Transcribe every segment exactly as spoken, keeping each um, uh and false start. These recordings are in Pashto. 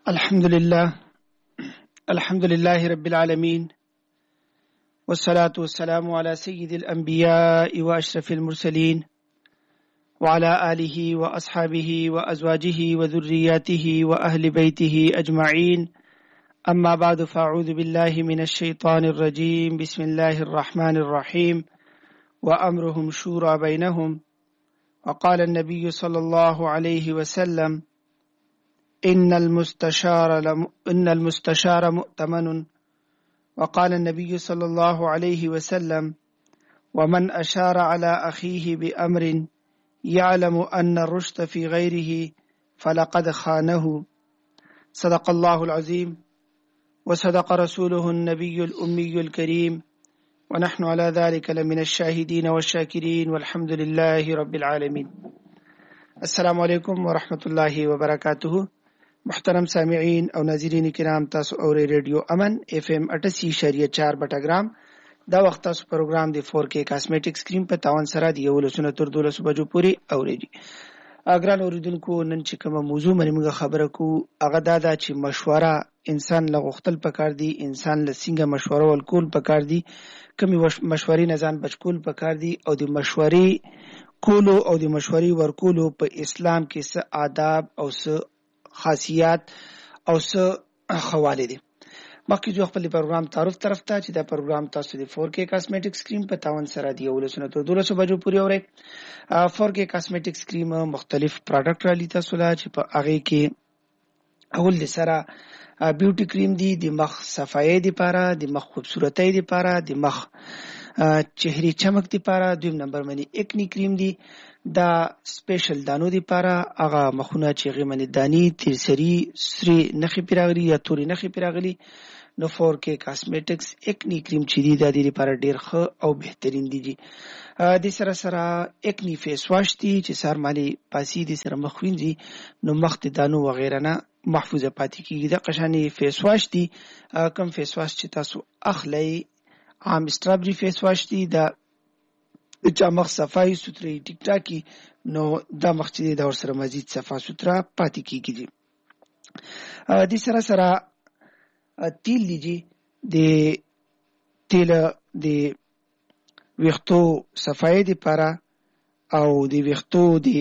الحمد لله الحمد لله رب العالمين والصلاة والسلام على سيد الأنبياء وأشرف المرسلين وعلى آله وأصحابه وأزواجه وذرياته وأهل بيته أجمعين أما بعد فأعوذ بالله من الشيطان الرجيم بسم الله الرحمن الرحيم وأمرهم شورى بينهم وقال النبي صلى الله عليه وسلم إن المستشار لم إن المستشار مؤتمن وقال النبي صلى الله عليه وسلم ومن أشار على أخيه بأمر يعلم أن الرشد في غيره فلقد خانه صدق الله العظيم وصدق رسوله النبي الأمي الكريم ونحن على ذلك لمن الشاهدين والشاكرين والحمد لله رب العالمين. السلام علیکم ورحمۃ اللہ وبرکاتہ. محترم سامعین او ناظرین کرام، تاسو اوري ریډیو امن اف ام اٹھاسی اشاریه چار بټاګرام. دا وخت تاسو پروګرام دی فور کے کاسمیټک سکرین په تاوان سره دی یو لسونه تر دولس بجو پوری اوريږي. اګران اوریدونکو، نن چې کومه موضوع باندې موږ خبره کوو هغه دا ده چې مشوره انسان له غوښتل پکار دی، انسان له څنګه مشوره ولکول پکار دی، کومې مشورې نه ځان بچکول پکار دی، او د مشورې کولو او د مشورې ورکولو په اسلام کې څه آداب او څه خاصیات او څه حواله دي. مخکې جو خپل پروګرام تعارف طرف ته چې دا پروګرام تاسو د فور کے کاسمیټک سکرین په تاوان سره دی یو لسونه تر دولس بجو پورې اورئ. فور کے کاسمیټک سکرین مختلف پروډکټ را لیتا سولا چې په هغه کې اول د سره بیوټي کریم دی، د مخ صفایي دی لپاره، د مخ خوبصورتۍ دی لپاره، د مخ چهرې چمک دی لپاره. دویم نمبر باندې اکنی کریم دی، دا سپیشل دانو دی لپاره، هغه مخونه چې هغې باندې دانې تیرسري سرې نښې پرې راغلي یا تورې نښې پرې راغلي، نو فور کے کاسمیټکس اکنی کریم چې دی دا د دې لپاره ډېر ښه او بهترین دی. د سره سره اکنی فیس واش دی چې سهار مالې پاسي د سره مخ وینځي نو مخ د دانو وغیره نه محفوظه پاتې کېږي. د قشانې فیس واش دی، کم فیس واش چې تاسو اخلی عام استرابري فیس واش دی، دا چا مخ صفایي سوتري ټیک ټاکي نو دا مخ چې دی دا ورسره مزید صفا سوتره پاتې کېږي. دی د سره سره تیل دیجی د تیل د ویښتو صفایي د پاره او د ویښتو د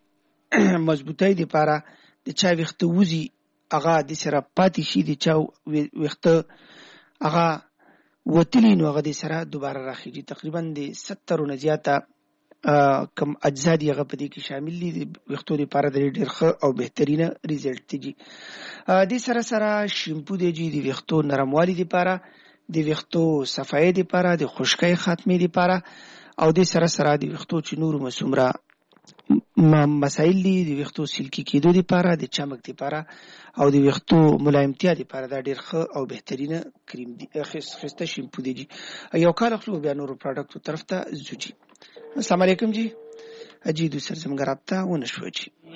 مضبوطۍ د پاره د چا ویښته وځي هغه د سره پاتې شي، د چا ویښته هغه وتلی نو هغه د سره دوباره راخیږي. تقریبا د سترو نه زیاته کم اجزا دی هغه په دې کې شامل دي. د ویښتو لپاره د ډېر ښه او بهترینه ریزلټ دی. د سره سره شیمپو دی چې د ویښتو نرموالي لپاره، د ویښتو صفایي لپاره، د خشکۍ خاتمې لپاره، او د سره سره د ویښتو چې نورو مسومره مسایل دي د ویښتو سلکي کېدو لپاره، د چمک لپاره او د ویښتو ملایمتیا لپاره دا ډېر ښه او بهترینه کریم دی، ښایسته شیمپو دی. یو کال اخلو بیا نورو پروډکټو طرف ته ځو. جی السلام علیکم. جی جی دوسر زموږ رابطه ونه شوه. جی